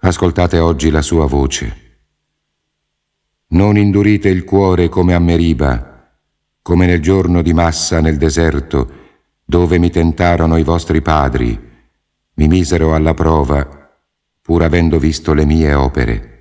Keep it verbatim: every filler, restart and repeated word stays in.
ascoltate oggi la sua voce. Non indurite il cuore come a Meriba, come nel giorno di Massa nel deserto, dove mi tentarono i vostri padri, mi misero alla prova, pur avendo visto le mie opere.